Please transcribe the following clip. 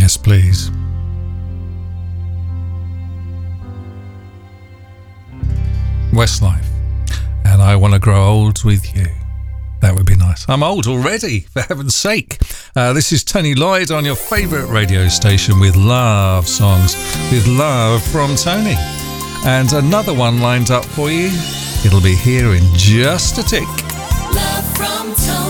Yes, please. Westlife. And I Want to Grow Old with You. That would be nice. I'm old already, for heaven's sake. This is Tony Lloyd on your favourite radio station with love songs, with love from Tony. And another one lined up for you. It'll be here in just a tick. Love from Tony.